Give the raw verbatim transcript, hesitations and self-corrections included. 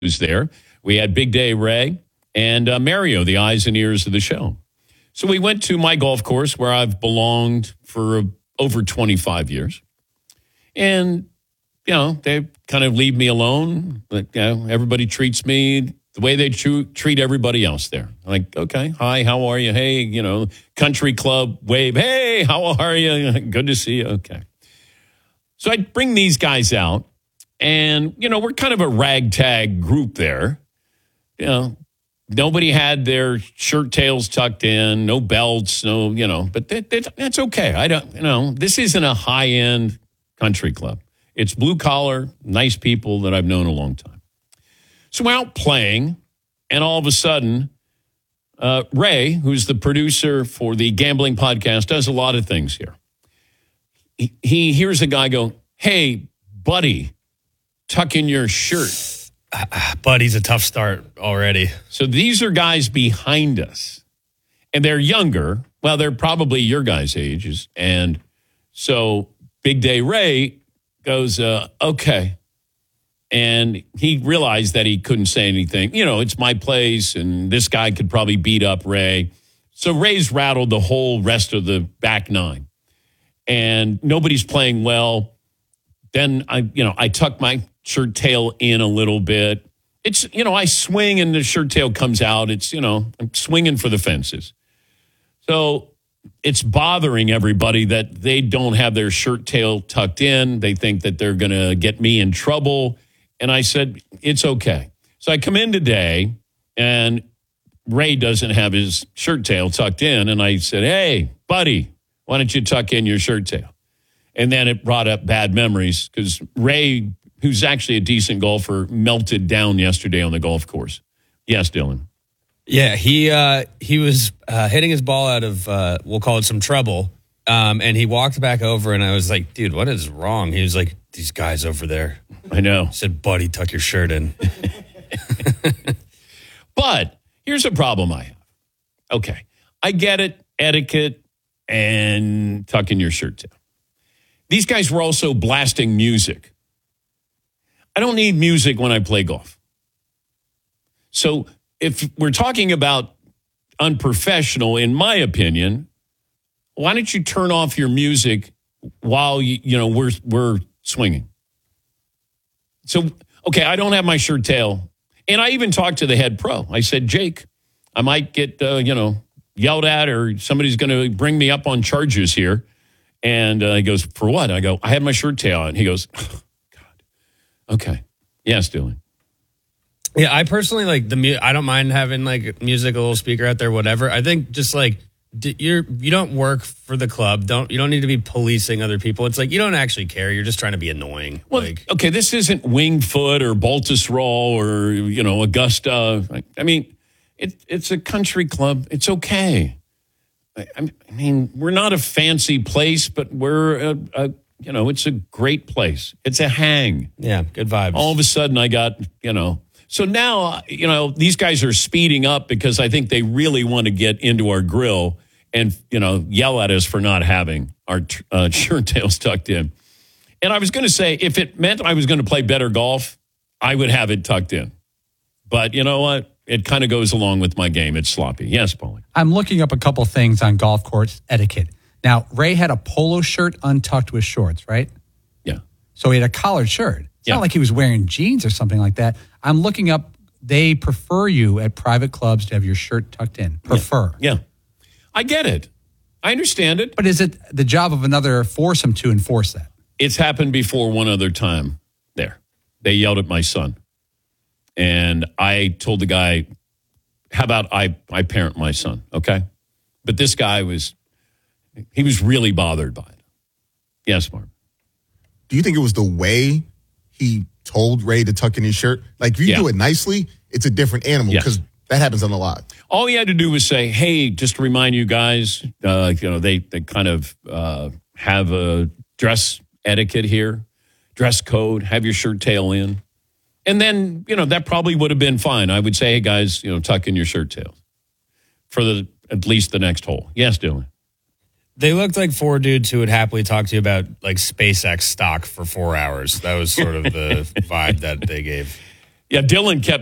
who's there. We had Big Day Ray and uh, Mario, the eyes and ears of the show. So we went to my golf course where I've belonged for uh, over twenty-five years. And, you know, they kind of leave me alone. But, you know, everybody treats me the way they tr- treat everybody else there. Like, okay, hi, how are you? Hey, you know, country club wave. Hey, how are you? Good to see you. Okay. So I bring these guys out, and, you know, we're kind of a ragtag group there. You know, nobody had their shirt tails tucked in, no belts, no, you know, but that, that, that's okay. I don't, you know, this isn't a high-end country club. It's blue-collar, nice people that I've known a long time. So we're out playing, and all of a sudden, uh, Ray, who's the producer for the Gambling Podcast, does a lot of things here. He, he hears a guy go, hey, buddy, tuck in your shirt. Uh, buddy's a tough start already. So these are guys behind us, and they're younger. Well, they're probably your guys' ages. And so Big Day Ray goes, uh, okay. And he realized that he couldn't say anything. You know, it's my place, and this guy could probably beat up Ray. So Ray's rattled the whole rest of the back nine. And nobody's playing well. Then I, you know, I tuck my shirt tail in a little bit. It's, you know, I swing and the shirt tail comes out. It's, you know, I'm swinging for the fences. So it's bothering everybody that they don't have their shirt tail tucked in. They think that they're going to get me in trouble. And I said, it's okay. So I come in today, and Ray doesn't have his shirt tail tucked in. And I said, hey, buddy, why don't you tuck in your shirt tail? And then it brought up bad memories because Ray, who's actually a decent golfer, melted down yesterday on the golf course. Yes, Dylan. Yeah, he uh, he was uh, hitting his ball out of, uh, we'll call it some trouble. Um, and he walked back over, and I was like, dude, what is wrong? He was like, these guys over there. I know. I said, buddy, tuck your shirt in. But here's a problem I have. Okay, I get it, etiquette, and tucking your shirt tail. These guys were also blasting music. I don't need music when I play golf. So if we're talking about unprofessional, in my opinion, why don't you turn off your music while you, you know we're we're swinging? So okay, I don't have my shirt tail, and I even talked to the head pro. I said, Jake, I might get uh, you know yelled at, or somebody's going to bring me up on charges here. And uh, he goes, for what? I go, I have my shirt tail on. He goes, oh, God. Okay. Yes, Dylan. Yeah, I personally like the mu- I don't mind having like music, a little speaker out there, whatever. I think just like d- you're you don't work for the club. Don't you don't need to be policing other people. It's like you don't actually care. You're just trying to be annoying. Well, like, okay, this isn't Wingfoot or Baltusrol or you know Augusta. I mean, it, it's a country club. It's okay. I mean, we're not a fancy place, but we're a, a you know, it's a great place. It's a hang. Yeah, good vibes. All of a sudden, I got you know. So now, you know, these guys are speeding up because I think they really want to get into our grill and, you know, yell at us for not having our uh, shirt tails tucked in. And I was going to say, if it meant I was going to play better golf, I would have it tucked in. But you know what? It kind of goes along with my game. It's sloppy. Yes, Paulie. I'm looking up a couple things on golf course etiquette. Now, Ray had a polo shirt untucked with shorts, right? Yeah. So he had a collared shirt. It's yeah. not like he was wearing jeans or something like that. I'm looking up, they prefer you at private clubs to have your shirt tucked in. Prefer. Yeah. yeah. I get it. I understand it. But is it the job of another foursome to enforce that? It's happened before one other time there. They yelled at my son. And I told the guy, how about I, I parent my son, okay? But this guy was, he was really bothered by it. Yes, Mark. Do you think it was the way he told Ray to tuck in his shirt? Like, if you yeah. do it nicely, it's a different animal because yes. that happens on a lot. All he had to do was say, hey, just to remind you guys, uh, you know, they, they kind of uh, have a dress etiquette here, dress code, have your shirt tail in. And then, you know, that probably would have been fine. I would say, hey, guys, you know, tuck in your shirt tails for the at least the next hole. Yes, Dylan. They looked like four dudes who would happily talk to you about, like, SpaceX stock for four hours. That was sort of the vibe that they gave. Yeah, Dylan kept